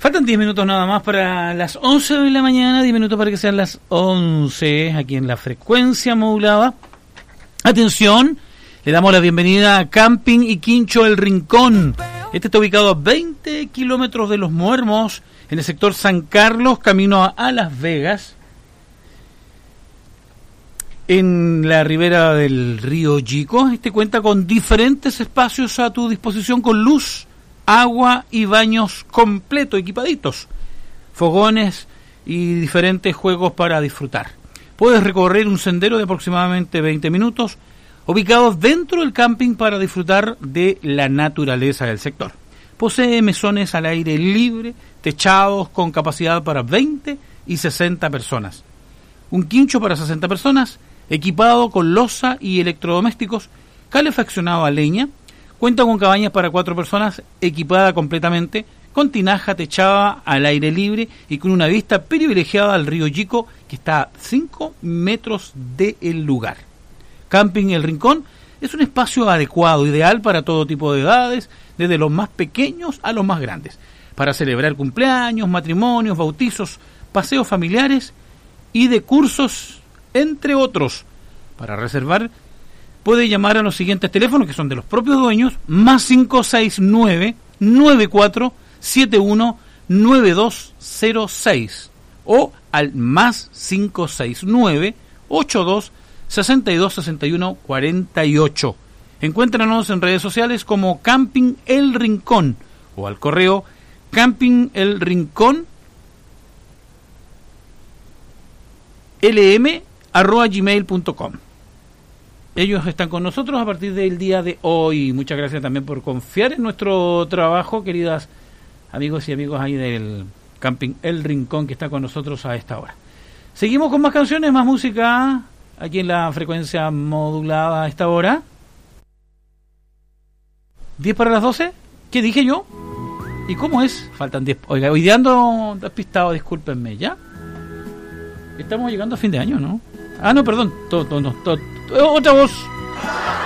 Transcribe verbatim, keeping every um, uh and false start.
Faltan diez minutos nada más para las once de la mañana, diez minutos para que sean las once aquí en la frecuencia modulada. Atención, le damos la bienvenida a Camping y Quincho El Rincón. Este está ubicado a veinte kilómetros de Los Muermos, en el sector San Carlos, camino a, a Las Vegas, en la ribera del río Yico. Este cuenta con diferentes espacios a tu disposición, con luz, agua y baños completos, equipaditos, fogones y diferentes juegos para disfrutar. Puedes recorrer un sendero de aproximadamente veinte minutos, ubicados dentro del camping para disfrutar de la naturaleza del sector. Posee mesones al aire libre, techados con capacidad para veinte y sesenta personas. Un quincho para sesenta personas, equipado con loza y electrodomésticos, calefaccionado a leña. Cuenta con cabañas para cuatro personas, equipada completamente, con tinaja techada al aire libre y con una vista privilegiada al río Yico, que está a cinco metros del lugar. Camping El Rincón es un espacio adecuado, ideal para todo tipo de edades, desde los más pequeños a los más grandes, para celebrar cumpleaños, matrimonios, bautizos, paseos familiares y de cursos, entre otros. Para reservar, puede llamar a los siguientes teléfonos, que son de los propios dueños, más cinco seis nueve, nueve cuatro siete uno, nueve dos cero seis o al más cinco seis nueve, ocho dos seis dos, seis uno cuatro ocho. Encuéntranos en redes sociales como Camping El Rincón o al correo camping el rincón lm arroba gmail punto com. Ellos están con nosotros a partir del día de hoy. Muchas gracias también por confiar en nuestro trabajo, queridas amigos y amigos ahí del Camping El Rincón, que está con nosotros a esta hora. Seguimos con más canciones, más música aquí en la frecuencia modulada a esta hora. ¿diez para las doce? ¿Qué dije yo? ¿Y cómo es? Faltan diez. Oiga, hoy día ando despistado, discúlpenme, ¿ya? Estamos llegando a fin de año, ¿no? Ah, no, perdón. Todo, todo, no, todo, otra voz.